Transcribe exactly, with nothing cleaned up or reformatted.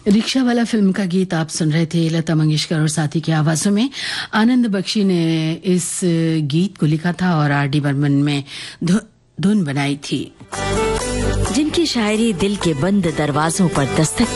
Rickshaw वाला film का गीत आप सुन रहे थे लता मंगेशकर और साथी की आवाजों में। आनंद बख्शी ने इस गीत को लिखा था और आर डी बर्मन में धुन बनाई थी। जिनकी शायरी दिल के बंद दरवाजों पर दस्तक